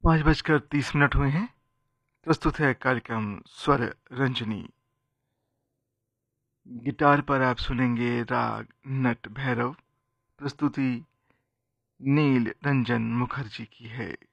5:30 हुए हैं। प्रस्तुत है कार्यक्रम स्वर रंजनी। गिटार पर आप सुनेंगे राग नट भैरव। प्रस्तुति नील रंजन मुखर्जी की है।